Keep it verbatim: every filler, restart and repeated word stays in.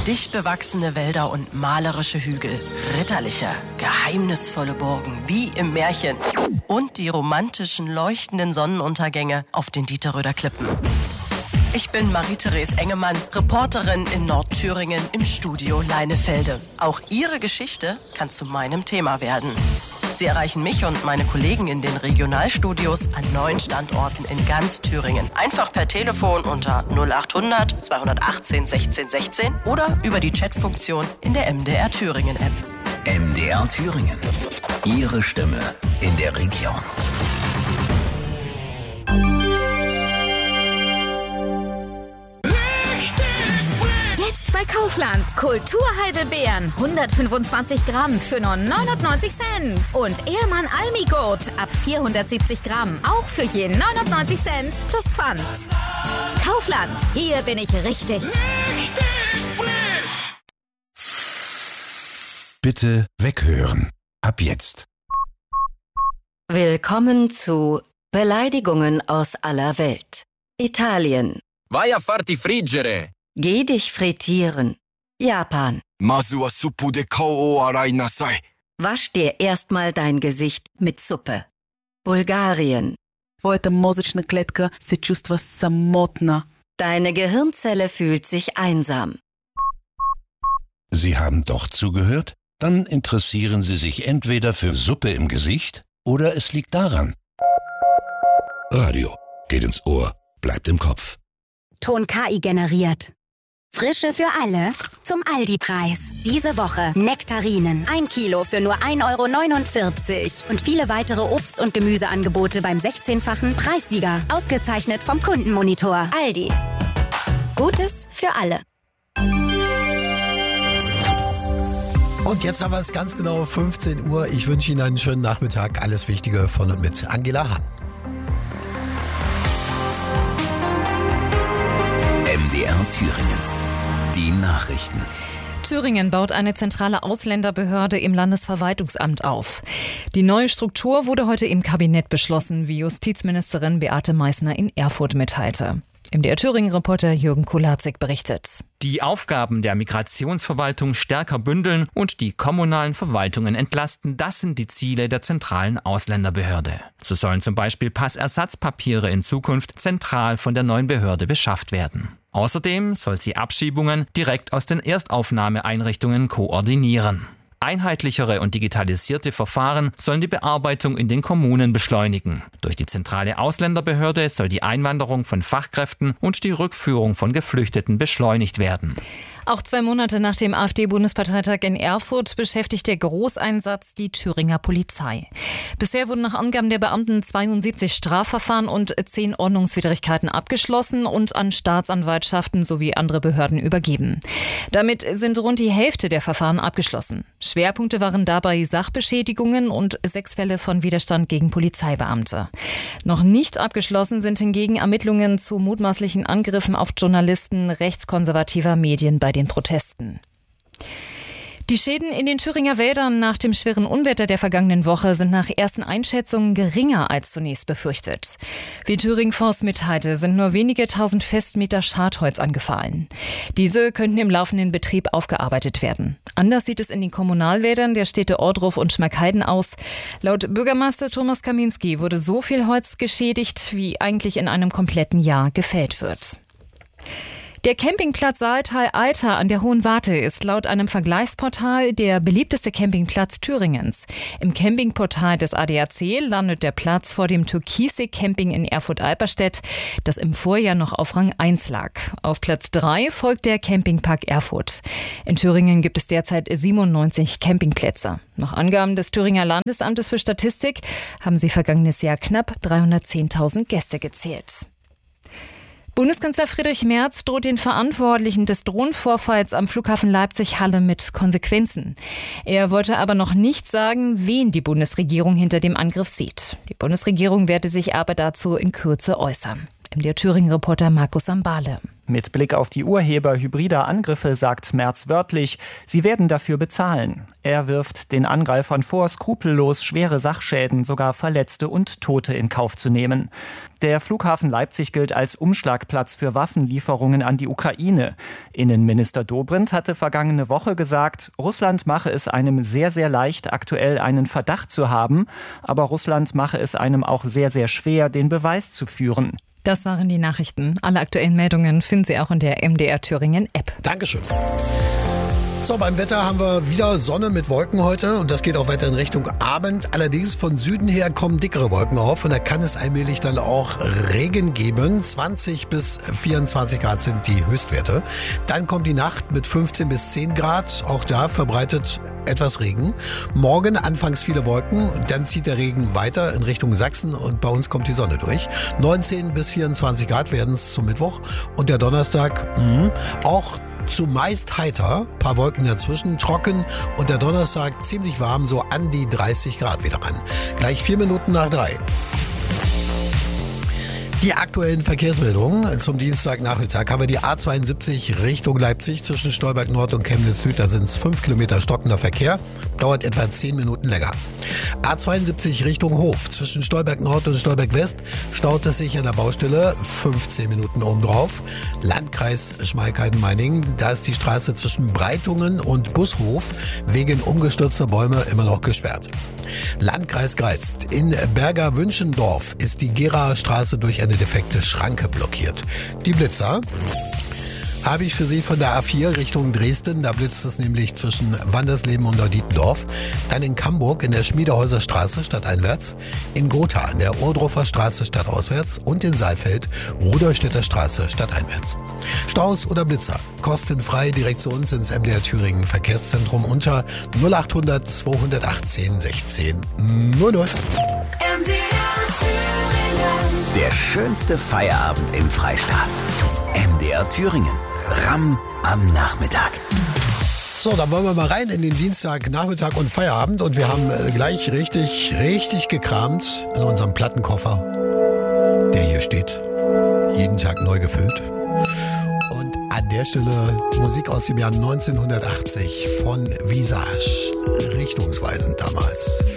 Dicht bewachsene Wälder und malerische Hügel, ritterliche, geheimnisvolle Burgen, wie im Märchen. Und die romantischen, leuchtenden Sonnenuntergänge auf den Dieterröder Klippen. Ich bin Marie-Therese Engemann, Reporterin in Nordthüringen im Studio Leinefelde. Auch Ihre Geschichte kann zu meinem Thema werden. Sie erreichen mich und meine Kollegen in den Regionalstudios an neun Standorten in ganz Thüringen. Einfach per Telefon unter null acht hundert zweihundertachtzehn sechzehn sechzehn oder über die Chatfunktion in der M D R Thüringen App. M D R Thüringen. Ihre Stimme in der Region. Bei Kaufland. Kulturheidelbeeren. hundertfünfundzwanzig Gramm für nur neunundneunzig Cent. Und Ehrmann Almigurt ab vierhundertsiebzig Gramm. Auch für je neunundneunzig Cent plus Pfand. Kaufland. Hier bin ich richtig. Richtig frisch. Bitte weghören. Ab jetzt. Willkommen zu Beleidigungen aus aller Welt. Italien. Vai a farti friggere. Geh dich frittieren. Japan. Mazu wa suppu de kao o arai nasai. Wasch dir erstmal dein Gesicht mit Suppe. Bulgarien. Твоята мозъчна клетка се чувства самотна. Deine Gehirnzelle fühlt sich einsam. Sie haben doch zugehört? Dann interessieren Sie sich entweder für Suppe im Gesicht oder es liegt daran. Radio geht ins Ohr, bleibt im Kopf. Ton K I generiert. Frische für alle zum Aldi-Preis. Diese Woche Nektarinen. Ein Kilo für nur ein Euro neunundvierzig. Und viele weitere Obst- und Gemüseangebote beim sechzehnfachen Preissieger. Ausgezeichnet vom Kundenmonitor. Aldi. Gutes für alle. Und jetzt haben wir es ganz genau fünfzehn Uhr. Ich wünsche Ihnen einen schönen Nachmittag. Alles Wichtige von und mit Angela Hahn. M D R Thüringen. Die Nachrichten. Thüringen baut eine zentrale Ausländerbehörde im Landesverwaltungsamt auf. Die neue Struktur wurde heute im Kabinett beschlossen, wie Justizministerin Beate Meißner in Erfurt mitteilte. M D R Thüringen-Reporter Jürgen Kulatzig berichtet. Die Aufgaben der Migrationsverwaltung stärker bündeln und die kommunalen Verwaltungen entlasten, das sind die Ziele der zentralen Ausländerbehörde. So sollen zum Beispiel Passersatzpapiere in Zukunft zentral von der neuen Behörde beschafft werden. Außerdem soll sie Abschiebungen direkt aus den Erstaufnahmeeinrichtungen koordinieren. Einheitlichere und digitalisierte Verfahren sollen die Bearbeitung in den Kommunen beschleunigen. Durch die zentrale Ausländerbehörde soll die Einwanderung von Fachkräften und die Rückführung von Geflüchteten beschleunigt werden. Auch zwei Monate nach dem AfD-Bundesparteitag in Erfurt beschäftigt der Großeinsatz die Thüringer Polizei. Bisher wurden nach Angaben der Beamten zweiundsiebzig Strafverfahren und zehn Ordnungswidrigkeiten abgeschlossen und an Staatsanwaltschaften sowie andere Behörden übergeben. Damit sind rund die Hälfte der Verfahren abgeschlossen. Schwerpunkte waren dabei Sachbeschädigungen und sechs Fälle von Widerstand gegen Polizeibeamte. Noch nicht abgeschlossen sind hingegen Ermittlungen zu mutmaßlichen Angriffen auf Journalisten rechtskonservativer Medien bei den Protesten. Die Schäden in den Thüringer Wäldern nach dem schweren Unwetter der vergangenen Woche sind nach ersten Einschätzungen geringer als zunächst befürchtet. Wie Thüringen Forst mitteilte, sind nur wenige tausend Festmeter Schadholz angefallen. Diese könnten im laufenden Betrieb aufgearbeitet werden. Anders sieht es in den Kommunalwäldern der Städte Ohrdruf und Schmalkalden aus. Laut Bürgermeister Thomas Kaminski wurde so viel Holz geschädigt, wie eigentlich in einem kompletten Jahr gefällt wird. Der Campingplatz Saaltal-Alter an der Hohen Warte ist laut einem Vergleichsportal der beliebteste Campingplatz Thüringens. Im Campingportal des A D A C landet der Platz vor dem Türkise Camping in Erfurt-Alperstedt, das im Vorjahr noch auf Rang eins lag. Auf Platz drei folgt der Campingpark Erfurt. In Thüringen gibt es derzeit siebenundneunzig Campingplätze. Nach Angaben des Thüringer Landesamtes für Statistik haben sie vergangenes Jahr knapp dreihundertzehntausend Gäste gezählt. Bundeskanzler Friedrich Merz droht den Verantwortlichen des Drohnenvorfalls am Flughafen Leipzig-Halle mit Konsequenzen. Er wollte aber noch nicht sagen, wen die Bundesregierung hinter dem Angriff sieht. Die Bundesregierung werde sich aber dazu in Kürze äußern. M D R Thüringen-Reporter Markus Sambale. Mit Blick auf die Urheber hybrider Angriffe sagt Merz wörtlich, sie werden dafür bezahlen. Er wirft den Angreifern vor, skrupellos schwere Sachschäden, sogar Verletzte und Tote in Kauf zu nehmen. Der Flughafen Leipzig gilt als Umschlagplatz für Waffenlieferungen an die Ukraine. Innenminister Dobrindt hatte vergangene Woche gesagt, Russland mache es einem sehr, sehr leicht, aktuell einen Verdacht zu haben, aber Russland mache es einem auch sehr, sehr schwer, den Beweis zu führen. Das waren die Nachrichten. Alle aktuellen Meldungen finden Sie auch in der M D R Thüringen App. Dankeschön. So, beim Wetter haben wir wieder Sonne mit Wolken heute und das geht auch weiter in Richtung Abend. Allerdings von Süden her kommen dickere Wolken auf und da kann es allmählich dann auch Regen geben. zwanzig bis vierundzwanzig Grad sind die Höchstwerte. Dann kommt die Nacht mit fünfzehn bis zehn Grad. Auch da verbreitet etwas Regen. Morgen anfangs viele Wolken, dann zieht der Regen weiter in Richtung Sachsen und bei uns kommt die Sonne durch. neunzehn bis vierundzwanzig Grad werden es zum Mittwoch und der Donnerstag mh, auch zumeist heiter, paar Wolken dazwischen, trocken und der Donnerstag ziemlich warm, so an die dreißig Grad wieder ran. Gleich vier Minuten nach drei. Die aktuellen Verkehrsmeldungen zum Dienstagnachmittag haben wir die A zweiundsiebzig Richtung Leipzig zwischen Stolberg Nord und Chemnitz Süd. Da sind es fünf Kilometer stockender Verkehr, dauert etwa zehn Minuten länger. A zweiundsiebzig Richtung Hof zwischen Stolberg Nord und Stolberg West staut es sich an der Baustelle, fünfzehn Minuten obendrauf. Landkreis Schmalkalden-Meiningen, da ist die Straße zwischen Breitungen und Bushof wegen umgestürzter Bäume immer noch gesperrt. Landkreis Greiz. In Berger-Wünschendorf ist die Geraer Straße durch eine defekte Schranke blockiert. Die Blitzer habe ich für Sie von der A vier Richtung Dresden. Da blitzt es nämlich zwischen Wandersleben und Neudietendorf. Dann in Camburg in der Schmiedehäuser Straße stadteinwärts. In Gotha an der Ohrdruffer Straße stadtauswärts. Und in Saalfeld Rudolstädter Straße stadteinwärts. Staus oder Blitzer? Kostenfrei direkt zu uns ins M D R Thüringen Verkehrszentrum unter null achthundert zweihundertachtzehn sechzehn null null. M D R Thüringen. Der schönste Feierabend im Freistaat. M D R Thüringen. Ramm am Nachmittag. So, dann wollen wir mal rein in den Dienstagnachmittag und Feierabend. Und wir haben gleich richtig, richtig gekramt in unserem Plattenkoffer, der hier steht. Jeden Tag neu gefüllt. Und an der Stelle Musik aus dem Jahr neunzehnhundertachtzig von Visage. Richtungsweisend damals.